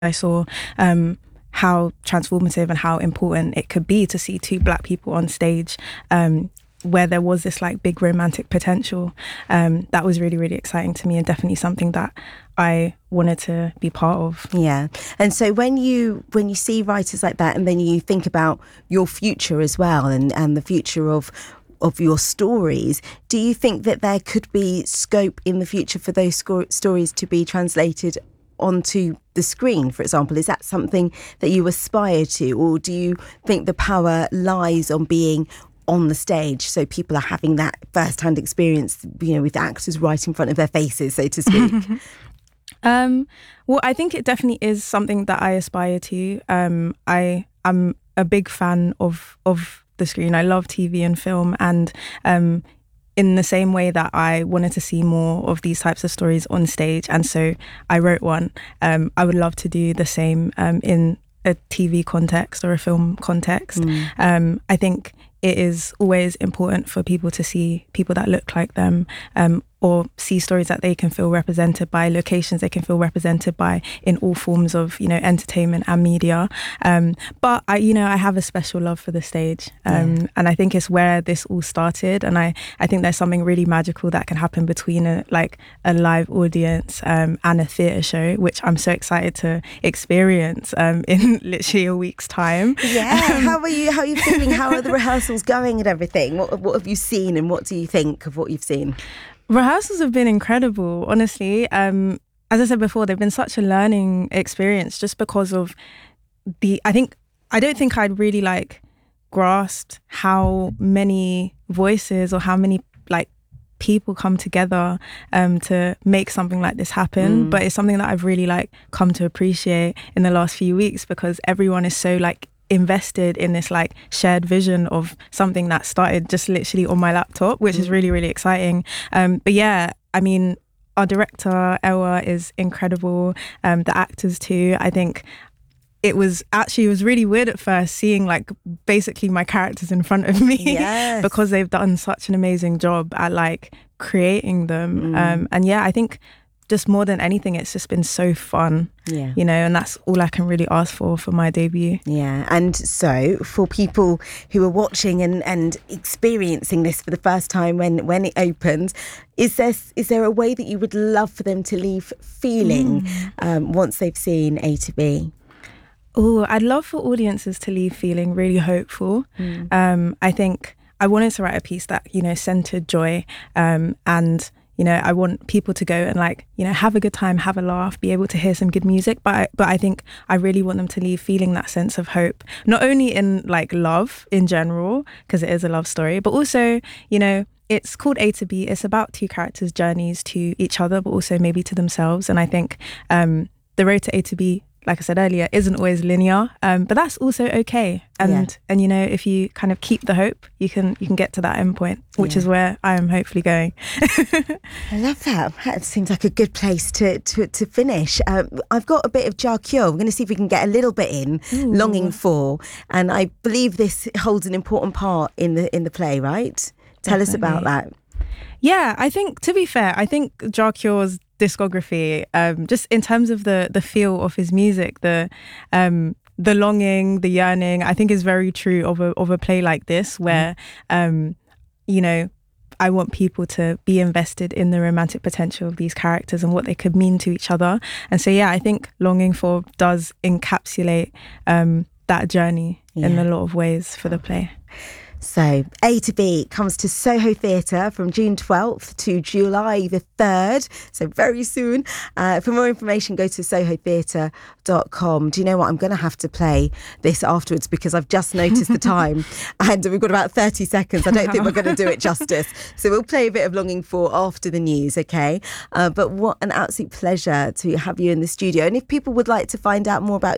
I saw how transformative and how important it could be to see two Black people on stage, where there was this like big romantic potential. That was really, really exciting to me, and definitely something that I wanted to be part of. Yeah. And so when you see writers like that, and then you think about your future as well, and the future of your stories, do you think that there could be scope in the future for those stories to be translated onto the screen, for example? Is that something that you aspire to, or do you think the power lies on being on the stage, so people are having that first-hand experience, with actors right in front of their faces, so to speak? Well, I think it definitely is something that I aspire to. I am a big fan of the screen. I love TV and film, and in the same way that I wanted to see more of these types of stories on stage, and so I wrote one. I would love to do the same in a TV context or a film context. I think it is always important for people to see people that look like them, or see stories that they can feel represented by, locations they can feel represented by, in all forms of, entertainment and media. But I have a special love for the stage, and I think it's where this all started. And I think there's something really magical that can happen between a live audience and a theatre show, which I'm so excited to experience in literally a week's time. Yeah. How are you feeling? How are the rehearsals going and everything? What have you seen, and what do you think of what you've seen? Rehearsals have been incredible, honestly. As I said before, they've been such a learning experience, just because of I don't think I'd really grasped how many voices or how many people come together to make something like this happen. But it's something that I've really come to appreciate in the last few weeks, because everyone is so invested in this shared vision of something that started just literally on my laptop, which is really, really exciting. But yeah, I mean, our director Ewa is incredible, the actors too. I think it was really weird at first seeing basically my characters in front of me. Yes. Because they've done such an amazing job at creating them. And yeah, I think just more than anything, it's just been so fun, and that's all I can really ask for my debut. Yeah. And so for people who are watching and experiencing this for the first time when it opens, is there a way that you would love for them to leave feeling once they've seen A to B? Oh, I'd love for audiences to leave feeling really hopeful. I think I wanted to write a piece that, centered joy, and I want people to go and have a good time, have a laugh, be able to hear some good music. But I think I really want them to leave feeling that sense of hope, not only in love in general, because it is a love story, but also, it's called A to B. It's about two characters' journeys to each other, but also maybe to themselves. And I think the road to A to B, like I said earlier, isn't always linear, but that's also okay. And if you kind of keep the hope, you can get to that end point, which is where I am hopefully going. I love that. That seems like a good place to finish. I've got a bit of Jah Cure. We're going to see if we can get a little bit in. Ooh. Longing For, and I believe this holds an important part in the play, right? Tell Definitely. Us about that. Yeah, I think, to be fair, Jah Cure's discography, just in terms of the feel of his music, the longing, the yearning, I think is very true of a play like this, where I want people to be invested in the romantic potential of these characters and what they could mean to each other. And so I think Longing For does encapsulate that journey in a lot of ways for the play. So A to B comes to Soho Theatre from June 12th to July the 3rd, so very soon. For more information, go to sohotheatre.com. Do you know what? I'm going to have to play this afterwards, because I've just noticed the time and we've got about 30 seconds. I don't think we're going to do it justice. So we'll play a bit of Longing For after the news, okay? But what an absolute pleasure to have you in the studio. And if people would like to find out more about